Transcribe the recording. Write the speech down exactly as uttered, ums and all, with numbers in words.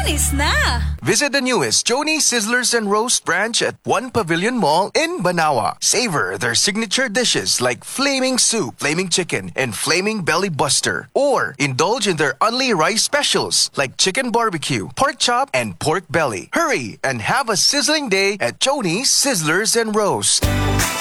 Chonies na! Visit the newest Chonies Sizzlers and Roast branch at One Pavilion Mall in Banawa. Savor their signature dishes like Flaming Soup, Flaming Chicken, and Flaming Belly Buster. Or indulge in their only rice specials like Chicken Barbecue, Pork Chop, and Pork Belly. Hurry and have a sizzling day at Chonies Sizzlers and Roast.